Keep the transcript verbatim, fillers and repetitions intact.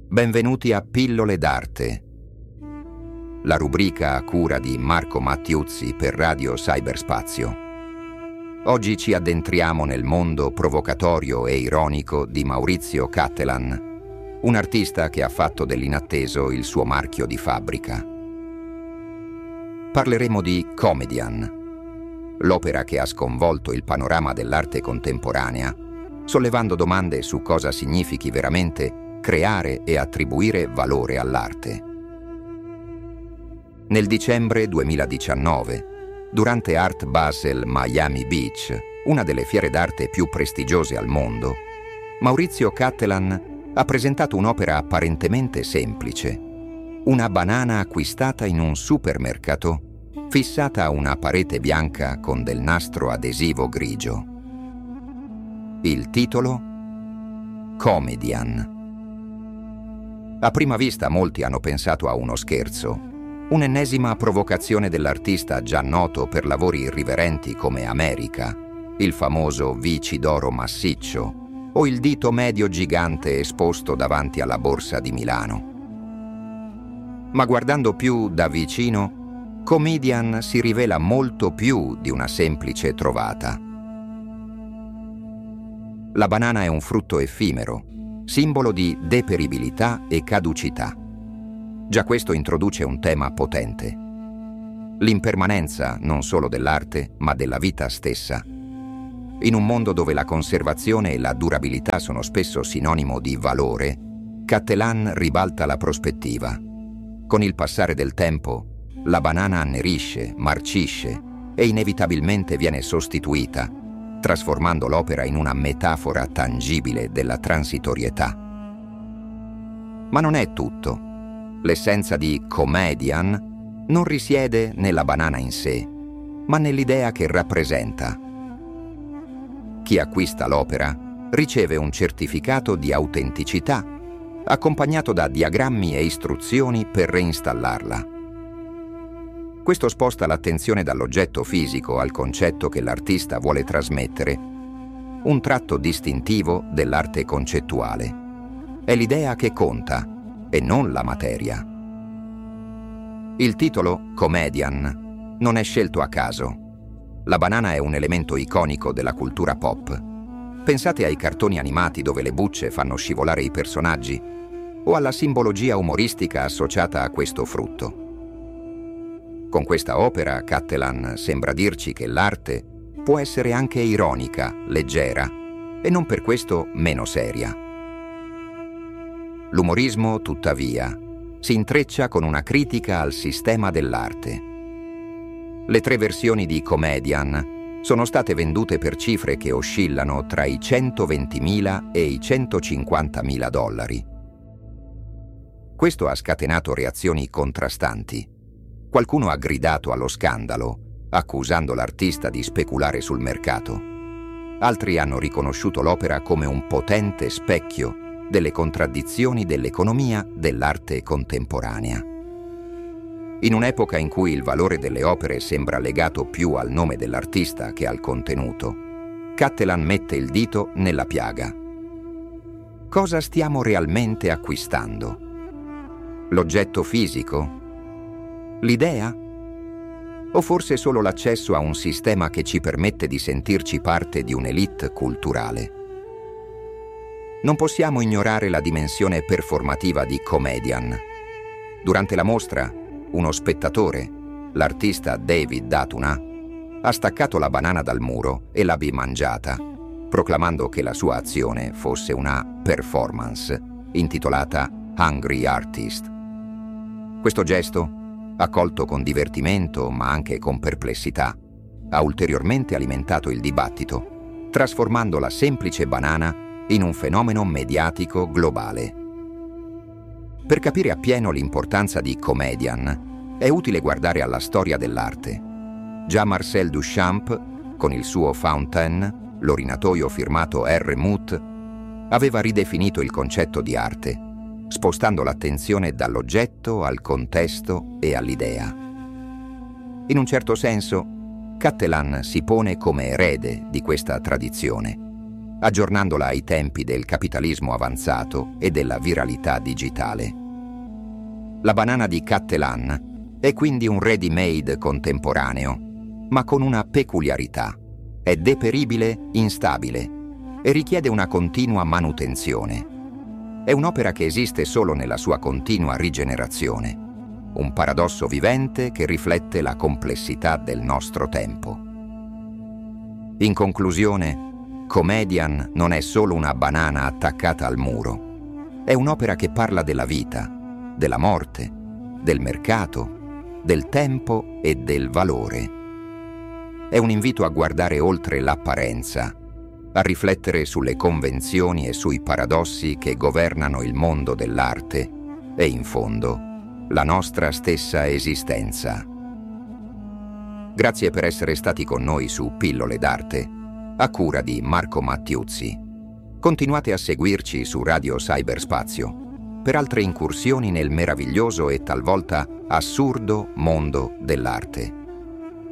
Benvenuti a Pillole d'Arte, la rubrica a cura di Marco Mattiuzzi per Radio Cyberspazio. Oggi ci addentriamo nel mondo provocatorio e ironico di Maurizio Cattelan, un artista che ha fatto dell'inatteso il suo marchio di fabbrica. Parleremo di Comedian, l'opera che ha sconvolto il panorama dell'arte contemporanea, sollevando domande su cosa significhi veramente creare e attribuire valore all'arte. Nel dicembre duemiladiciannove, durante Art Basel Miami Beach, una delle fiere d'arte più prestigiose al mondo, Maurizio Cattelan ha presentato un'opera apparentemente semplice, una banana acquistata in un supermercato, fissata a una parete bianca con del nastro adesivo grigio. Il titolo? Comedian. A prima vista molti hanno pensato a uno scherzo, un'ennesima provocazione dell'artista già noto per lavori irriverenti come America, il famoso Vici d'oro massiccio o il dito medio gigante esposto davanti alla Borsa di Milano. Ma guardando più da vicino, Comedian si rivela molto più di una semplice trovata. La banana è un frutto effimero, simbolo di deperibilità e caducità. Già questo introduce un tema potente. L'impermanenza non solo dell'arte, ma della vita stessa. In un mondo dove la conservazione e la durabilità sono spesso sinonimo di valore, Cattelan ribalta la prospettiva. Con il passare del tempo, la banana annerisce, marcisce e inevitabilmente viene sostituita, trasformando l'opera in una metafora tangibile della transitorietà. Ma non è tutto. L'essenza di Comedian non risiede nella banana in sé, ma nell'idea che rappresenta. Chi acquista l'opera riceve un certificato di autenticità, accompagnato da diagrammi e istruzioni per reinstallarla. Questo sposta l'attenzione dall'oggetto fisico al concetto che l'artista vuole trasmettere, un tratto distintivo dell'arte concettuale. È l'idea che conta e non la materia. Il titolo, Comedian, non è scelto a caso. La banana è un elemento iconico della cultura pop. Pensate ai cartoni animati dove le bucce fanno scivolare i personaggi o alla simbologia umoristica associata a questo frutto. Con questa opera, Cattelan sembra dirci che l'arte può essere anche ironica, leggera, e non per questo meno seria. L'umorismo, tuttavia, si intreccia con una critica al sistema dell'arte. Le tre versioni di Comedian sono state vendute per cifre che oscillano tra i centoventimila e i centocinquantamila dollari. Questo ha scatenato reazioni contrastanti. Qualcuno ha gridato allo scandalo, accusando l'artista di speculare sul mercato. Altri hanno riconosciuto l'opera come un potente specchio delle contraddizioni dell'economia dell'arte contemporanea. In un'epoca in cui il valore delle opere sembra legato più al nome dell'artista che al contenuto, Cattelan mette il dito nella piaga. Cosa stiamo realmente acquistando? L'oggetto fisico? L'idea? O forse solo l'accesso a un sistema che ci permette di sentirci parte di un'elite culturale? Non possiamo ignorare la dimensione performativa di Comedian. Durante la mostra, uno spettatore, l'artista David Datuna, ha staccato la banana dal muro e l'ha bimangiata, proclamando che la sua azione fosse una performance intitolata Hungry Artist. Questo gesto, accolto con divertimento ma anche con perplessità, ha ulteriormente alimentato il dibattito, trasformando la semplice banana in un fenomeno mediatico globale. Per capire appieno l'importanza di Comedian, è utile guardare alla storia dell'arte. Già Marcel Duchamp, con il suo Fountaine, l'orinatoio firmato R. Muth, aveva ridefinito il concetto di arte, spostando l'attenzione dall'oggetto al contesto e all'idea. In un certo senso, Cattelan si pone come erede di questa tradizione, aggiornandola ai tempi del capitalismo avanzato e della viralità digitale. La banana di Cattelan è quindi un ready-made contemporaneo, ma con una peculiarità: è deperibile, instabile e richiede una continua manutenzione. È un'opera che esiste solo nella sua continua rigenerazione, un paradosso vivente che riflette la complessità del nostro tempo. In conclusione, Comedian non è solo una banana attaccata al muro, è un'opera che parla della vita, della morte, del mercato, del tempo e del valore. È un invito a guardare oltre l'apparenza, a riflettere sulle convenzioni e sui paradossi che governano il mondo dell'arte e, in fondo, la nostra stessa esistenza. Grazie per essere stati con noi su Pillole d'Arte, a cura di Marco Mattiuzzi. Continuate a seguirci su Radio Cyberspazio per altre incursioni nel meraviglioso e talvolta assurdo mondo dell'arte.